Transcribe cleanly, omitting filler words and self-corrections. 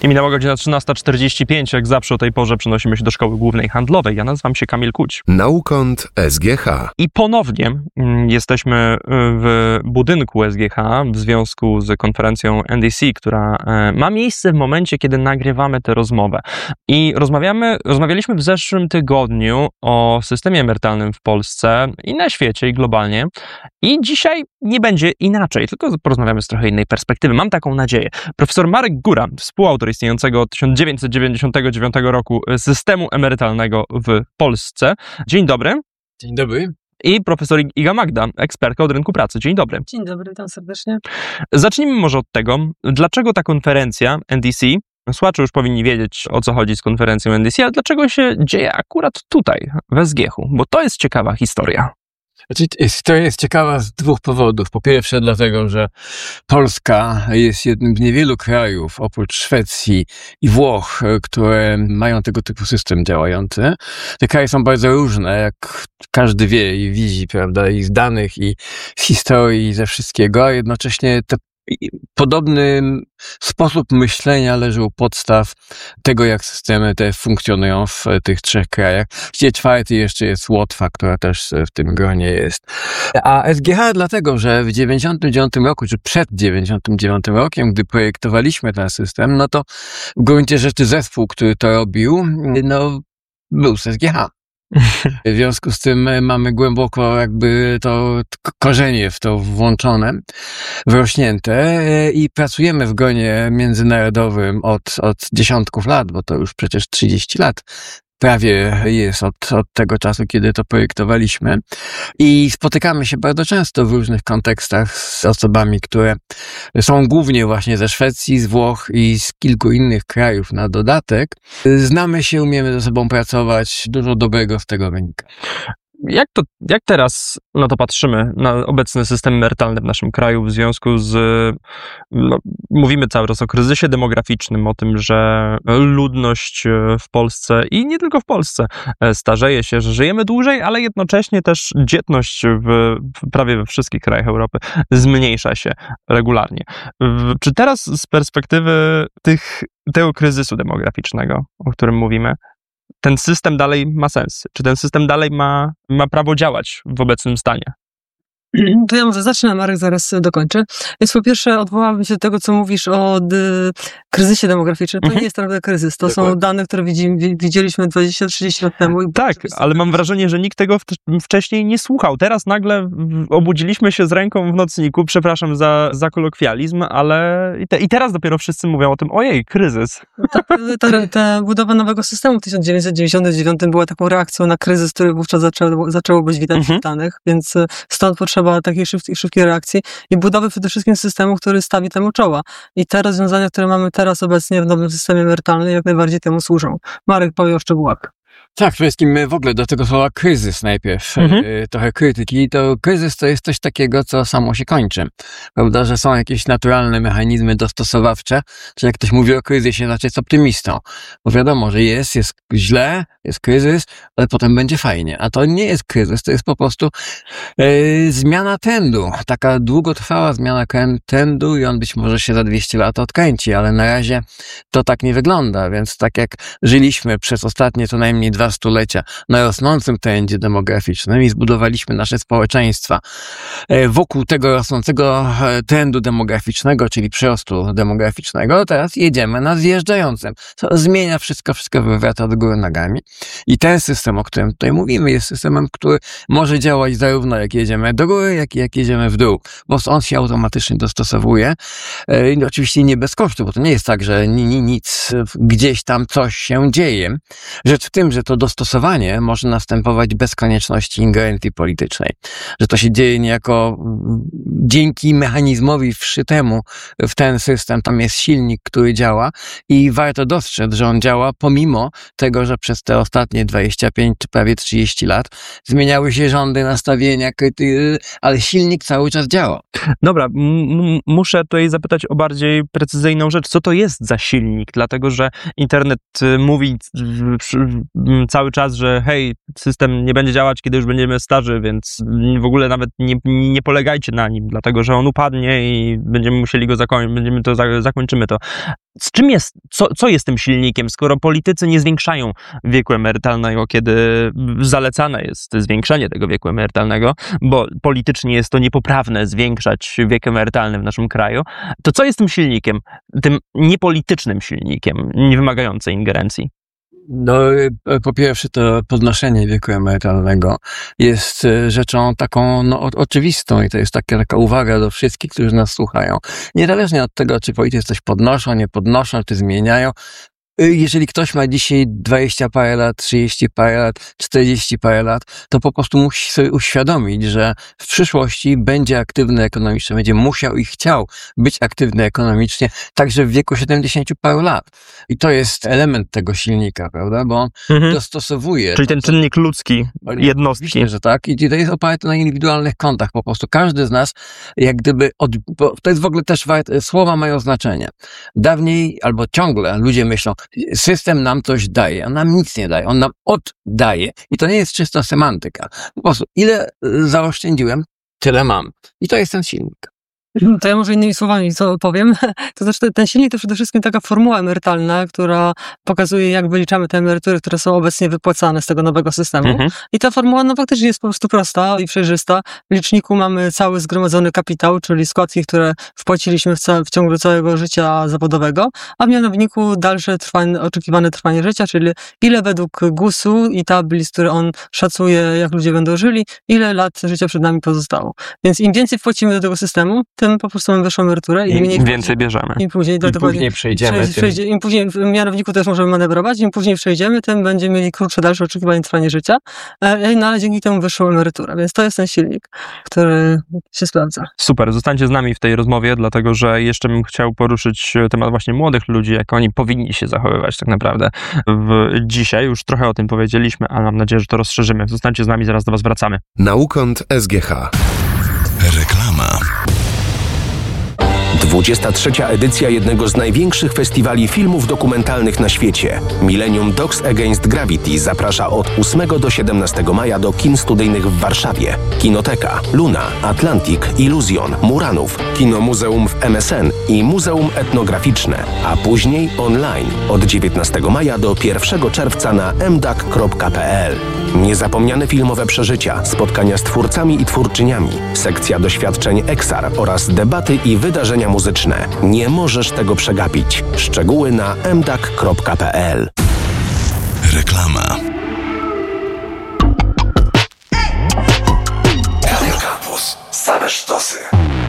I minęła godzina 13:45, jak zawsze o tej porze przenosimy się do Szkoły Głównej Handlowej. Ja nazywam się Kamil Kuć. Naukąt SGH. I ponownie jesteśmy w budynku SGH w związku z konferencją NDC, która ma miejsce w momencie, kiedy nagrywamy tę rozmowę. I rozmawialiśmy w zeszłym tygodniu o systemie emerytalnym w Polsce i na świecie, i globalnie. I dzisiaj nie będzie inaczej, tylko porozmawiamy z trochę innej perspektywy. Mam taką nadzieję. Profesor Marek Góra, współautor istniejącego od 1999 roku systemu emerytalnego w Polsce. Dzień dobry. Dzień dobry. I profesor Iga Magda, ekspertka od rynku pracy. Dzień dobry. Dzień dobry, witam serdecznie. Zacznijmy może od tego, dlaczego ta konferencja NDC, słuchacze już powinni wiedzieć, o co chodzi z konferencją NDC, ale dlaczego się dzieje akurat tutaj, w SGH-u, bo to jest ciekawa historia. To jest ciekawa z dwóch powodów. Po pierwsze dlatego, że Polska jest jednym z niewielu krajów, oprócz Szwecji i Włoch, które mają tego typu system działający. Te kraje są bardzo różne, jak każdy wie i widzi, prawda, i z danych, i z historii, i ze wszystkiego, a jednocześnie podobny sposób myślenia leży u podstaw tego, jak systemy te funkcjonują w tych trzech krajach. Właściwie czwarty jeszcze jest Łotwa, która też w tym gronie jest. A SGH dlatego, że w 99 roku, czy przed 99 rokiem, gdy projektowaliśmy ten system, no to w gruncie rzeczy zespół, który to robił, no był z SGH. W związku z tym mamy głęboko jakby to korzenie w to włączone, wrośnięte i pracujemy w gronie międzynarodowym od dziesiątków lat, bo to już przecież 30 lat prawie jest od tego czasu, kiedy to projektowaliśmy. I spotykamy się bardzo często w różnych kontekstach z osobami, które są głównie właśnie ze Szwecji, z Włoch i z kilku innych krajów na dodatek. Znamy się, umiemy ze sobą pracować, dużo dobrego z tego wynika. Jak teraz na to patrzymy, na obecny system emerytalny w naszym kraju w związku z, mówimy cały czas o kryzysie demograficznym, o tym, że ludność w Polsce i nie tylko w Polsce starzeje się, że żyjemy dłużej, ale jednocześnie też dzietność prawie we wszystkich krajach Europy zmniejsza się regularnie. Czy teraz z perspektywy tego kryzysu demograficznego, o którym mówimy, ten system dalej ma sens? Czy ten system dalej ma prawo działać w obecnym stanie? To ja może zacznę, a Marek zaraz dokończy. Więc po pierwsze odwołałabym się do tego, co mówisz o kryzysie demograficznym. To nie jest naprawdę kryzys. To są dane, które widzieliśmy 20-30 lat temu. Tak, ale mam wrażenie, że nikt tego wcześniej nie słuchał. Teraz nagle obudziliśmy się z ręką w nocniku, przepraszam za kolokwializm, ale i teraz dopiero wszyscy mówią o tym, ojej, kryzys. Ta budowa nowego systemu w 1999 była taką reakcją na kryzys, który wówczas zaczęło być widać w danych, więc stąd potrzeba takiej szybkiej reakcji i budowy przede wszystkim systemu, który stawi temu czoła. I te rozwiązania, które mamy teraz obecnie w nowym systemie emerytalnym, jak najbardziej temu służą. Marek powie o szczegółach. Tak, przede wszystkim w ogóle do tego słowa kryzys najpierw, trochę krytyki. To kryzys to jest coś takiego, co samo się kończy. Prawda, że są jakieś naturalne mechanizmy dostosowawcze, czy jak ktoś mówi o kryzysie, znaczy jest optymistą. Bo wiadomo, że jest źle, jest kryzys, ale potem będzie fajnie. A to nie jest kryzys, to jest po prostu zmiana trendu. Taka długotrwała zmiana trendu i on być może się za 200 lat odkręci, ale na razie to tak nie wygląda. Więc tak jak żyliśmy przez ostatnie co najmniej 2 stulecia na rosnącym trendzie demograficznym i zbudowaliśmy nasze społeczeństwa wokół tego rosnącego trendu demograficznego, czyli przyrostu demograficznego, teraz jedziemy na zjeżdżającym. To zmienia wszystko wywraca do góry nogami. I ten system, o którym tutaj mówimy, jest systemem, który może działać zarówno jak jedziemy do góry, jak i jak jedziemy w dół, bo on się automatycznie dostosowuje. I oczywiście nie bez kosztu, bo to nie jest tak, że nic, gdzieś tam coś się dzieje. Rzecz w tym, że to dostosowanie może następować bez konieczności ingerencji politycznej. Że to się dzieje niejako dzięki mechanizmowi wszytemu w ten system. Tam jest silnik, który działa i warto dostrzec, że on działa pomimo tego, że przez te ostatnie 25 czy prawie 30 lat zmieniały się rządy, nastawienia, ale silnik cały czas działa. Dobra, muszę tutaj zapytać o bardziej precyzyjną rzecz. Co to jest za silnik? Dlatego, że internet mówi cały czas, że hej, system nie będzie działać, kiedy już będziemy starzy, więc w ogóle nawet nie polegajcie na nim, dlatego, że on upadnie i będziemy musieli go zakończymy to. z czym jest, co jest tym silnikiem, skoro politycy nie zwiększają wieku emerytalnego, kiedy zalecane jest zwiększenie tego wieku emerytalnego, bo politycznie jest to niepoprawne zwiększać wiek emerytalny w naszym kraju, to co jest tym silnikiem, tym niepolitycznym silnikiem, nie wymagającej ingerencji? No, po pierwsze, to podnoszenie wieku emerytalnego jest rzeczą taką oczywistą i to jest taka uwaga do wszystkich, którzy nas słuchają. Niezależnie od tego, czy politycy coś podnoszą, nie podnoszą, czy zmieniają. Jeżeli ktoś ma dzisiaj 20 parę lat, 30 parę lat, 40 parę lat, to po prostu musi sobie uświadomić, że w przyszłości będzie aktywny ekonomicznie, będzie musiał i chciał być aktywny ekonomicznie, także w wieku 70 paru lat. I to jest element tego silnika, prawda, bo on dostosowuje. Czyli ten czynnik ludzki, jednostki. Oczywiście, że tak. I to jest oparte na indywidualnych kontach. Po prostu każdy z nas, jak gdyby, bo to jest w ogóle też, słowa mają znaczenie. Dawniej albo ciągle ludzie myślą, system nam coś daje, on nam nic nie daje, on nam oddaje. I to nie jest czysta semantyka. Po prostu ile zaoszczędziłem, tyle mam. I to jest ten silnik. To ja może innymi słowami co powiem. To znaczy ten silnik to przede wszystkim taka formuła emerytalna, która pokazuje, jak wyliczamy te emerytury, które są obecnie wypłacane z tego nowego systemu. I ta formuła faktycznie jest po prostu prosta i przejrzysta. W liczniku mamy cały zgromadzony kapitał, czyli składki, które wpłaciliśmy w ciągu całego życia zawodowego, a w mianowniku dalsze oczekiwane trwanie życia, czyli ile według GUS-u i tablic, które on szacuje, jak ludzie będą żyli, ile lat życia przed nami pozostało. Więc im więcej wpłacimy do tego systemu, tym po prostu mamy wyższą emeryturę. Im więcej bierzemy. Im później przejdziemy. Im później w mianowniku też możemy manewrować, im później przejdziemy, tym będziemy mieli krótsze, dalsze oczekiwanie trwania życia, ale dzięki temu wyższą emeryturę. Więc to jest ten silnik, który się sprawdza. Super, zostańcie z nami w tej rozmowie, dlatego że jeszcze bym chciał poruszyć temat właśnie młodych ludzi, jak oni powinni się zachowywać tak naprawdę dzisiaj. Już trochę o tym powiedzieliśmy, ale mam nadzieję, że to rozszerzymy. Zostańcie z nami, zaraz do was wracamy. Naukąt SGH. Reklama. 23. edycja jednego z największych festiwali filmów dokumentalnych na świecie. Millennium Dogs Against Gravity zaprasza od 8 do 17 maja do kin studyjnych w Warszawie. Kinoteka, Luna, Atlantic, Illusion, Muranów, Kino Muzeum w MSN i Muzeum Etnograficzne, a później online od 19 maja do 1 czerwca na mdak.pl. Niezapomniane filmowe przeżycia, spotkania z twórcami i twórczyniami, sekcja doświadczeń EXAR oraz debaty i wydarzenia muzyczne. Nie możesz tego przegapić. Szczegóły na mdak.pl. Reklama.